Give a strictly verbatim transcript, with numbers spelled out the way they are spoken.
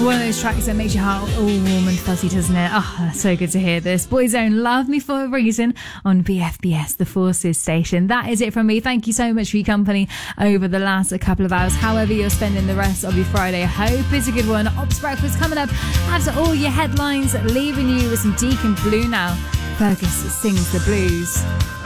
One of those tracks that makes your heart all warm and fuzzy, doesn't it? Oh, so good to hear this. Boyzone, Love Me For A Reason on B F B S, the Forces station. That is it from me. Thank you so much for your company over the last couple of hours. However you're spending the rest of your Friday, I hope it's a good one. Ops Breakfast coming up after all your headlines, leaving you with some Deacon Blue now. Fergus sings the blues.